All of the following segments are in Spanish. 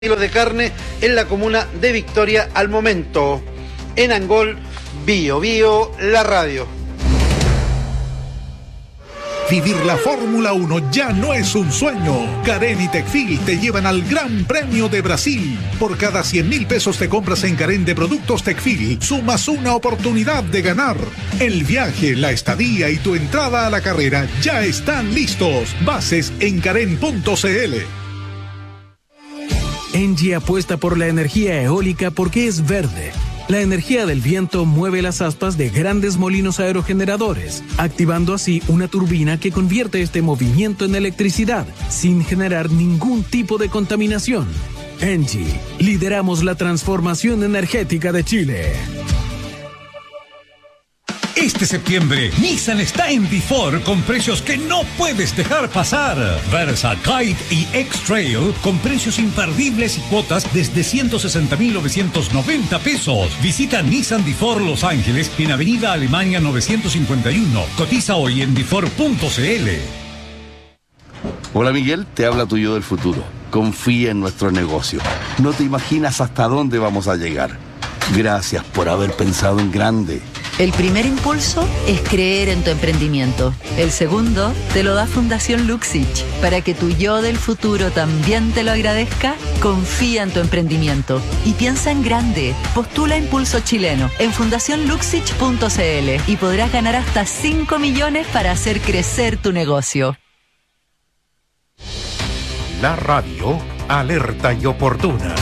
kilos de carne en la comuna de Victoria al momento. En Angol, Bio Bio, la radio. Vivir la Fórmula 1 ya no es un sueño. Carén y Tecfil te llevan al Gran Premio de Brasil. Por cada 100.000 pesos te compras en Carén de productos Tecfil, sumas una oportunidad de ganar. El viaje, la estadía y tu entrada a la carrera ya están listos. Bases en carén.cl. Engie apuesta por la energía eólica porque es verde. La energía del viento mueve las aspas de grandes molinos aerogeneradores, activando así una turbina que convierte este movimiento en electricidad, sin generar ningún tipo de contaminación. Engie, lideramos la transformación energética de Chile. Este septiembre, Nissan está en Before con precios que no puedes dejar pasar. Versa, Kite y X-Trail con precios imperdibles y cuotas desde 160.990 pesos. Visita Nissan Before Los Ángeles en Avenida Alemania 951. Cotiza hoy en Before.cl. Hola Miguel, te habla tu yo del futuro. Confía en nuestro negocio. No te imaginas hasta dónde vamos a llegar. Gracias por haber pensado en grande. El primer impulso es creer en tu emprendimiento. El segundo te lo da Fundación Luxich. Para que tu yo del futuro también te lo agradezca, confía en tu emprendimiento y piensa en grande. Postula Impulso Chileno en fundacionluxich.cl y podrás ganar hasta 5 millones para hacer crecer tu negocio. La radio, alerta y oportuna.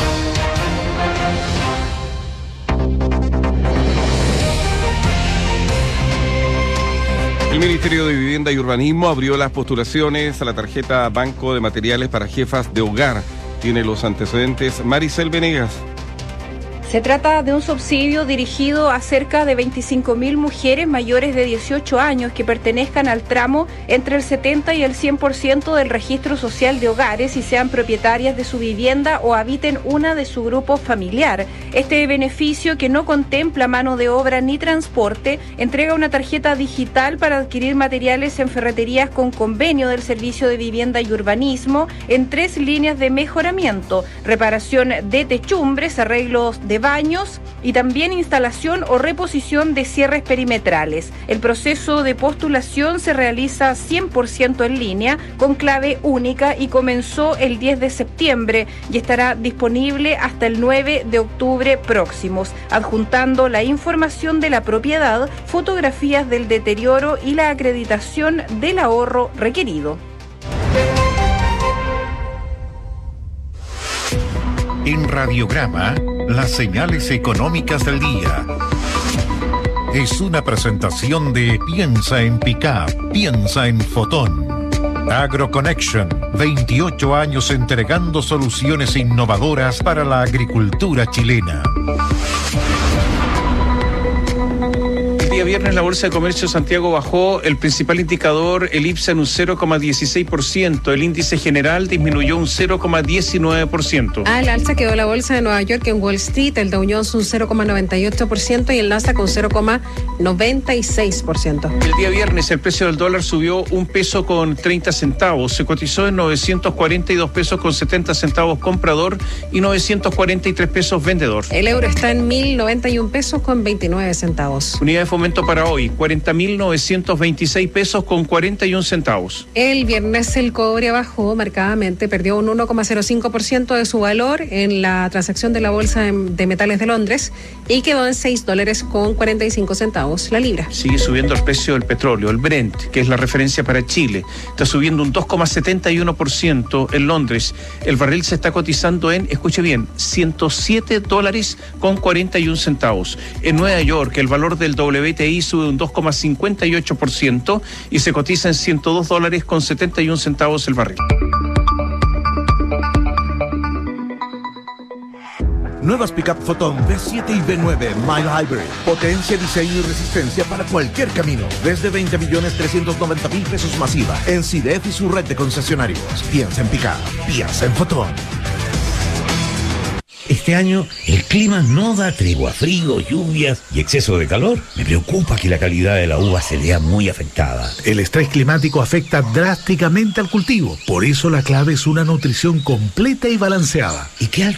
El Ministerio de Vivienda y Urbanismo abrió las postulaciones a la tarjeta Banco de Materiales para Jefas de Hogar. Tiene los antecedentes Maricel Venegas. Se trata de un subsidio dirigido a cerca de 25.000 mujeres mayores de 18 años que pertenezcan al tramo entre el 70 y el 100% del registro social de hogares y sean propietarias de su vivienda o habiten una de su grupo familiar. Este beneficio, que no contempla mano de obra ni transporte, entrega una tarjeta digital para adquirir materiales en ferreterías con convenio del Servicio de Vivienda y Urbanismo en 3 líneas de mejoramiento: reparación de techumbres, arreglos de baños y también instalación o reposición de cierres perimetrales. El proceso de postulación se realiza 100% en línea con clave única y comenzó el 10 de septiembre y estará disponible hasta el 9 de octubre próximos, adjuntando la información de la propiedad, fotografías del deterioro y la acreditación del ahorro requerido. En Radiograma, las señales económicas del día. Es una presentación de Piensa en Pickup, piensa en Fotón. AgroConnection, 28 años entregando soluciones innovadoras para la agricultura chilena. El día viernes la Bolsa de Comercio de Santiago bajó el principal indicador, el IPSA, en un 0,16%. El índice general disminuyó un 0,19%. Al alza quedó la Bolsa de Nueva York en Wall Street, el Dow Jones un 0,98% y el Nasdaq un 0,96%. El día viernes el precio del dólar subió 1 peso con 30 centavos. Se cotizó en 942 pesos con 70 centavos comprador y 943 pesos vendedor. El euro está en 1.091 pesos con 29 centavos. Unidad de fomento para hoy, 40.926 pesos con 41 centavos. El viernes el cobre bajó marcadamente, perdió un 1,05% de su valor en la transacción de la Bolsa de Metales de Londres y quedó en $6 con 45 centavos la libra. Sigue subiendo el precio del petróleo, el Brent, que es la referencia para Chile. Está subiendo un 2,71% en Londres. El barril se está cotizando en, escuche bien, $107 con 41 centavos. En Nueva York el valor del WTI sube un 2,58% y se cotiza en $102 con 71 centavos el barril. Nuevas Pickup Photon B7 y B9 Mild Hybrid. Potencia, diseño y resistencia para cualquier camino. Desde 20.390.000 pesos masiva en CIDEF y su red de concesionarios. Piensa en Pickup. Piensa en Photon. Este este año el clima no da tregua, frío, lluvias y exceso de calor. Me preocupa que la calidad de la uva se vea muy afectada. El estrés climático afecta drásticamente al cultivo. Por eso la clave es una nutrición completa y balanceada. ¿Y qué